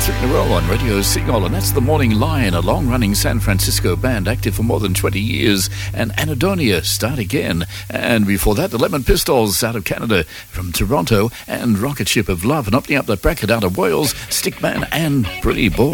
3 in a row on Radio Seagull, and that's the Morning Lion, a long-running San Francisco band active for more than 20 years, and Anadonia, Start Again. And before that, the Lemon Pistols out of Canada, from Toronto, and Rocket Ship of Love. And opening up that bracket out of Wales, Stickman and Pretty Boy.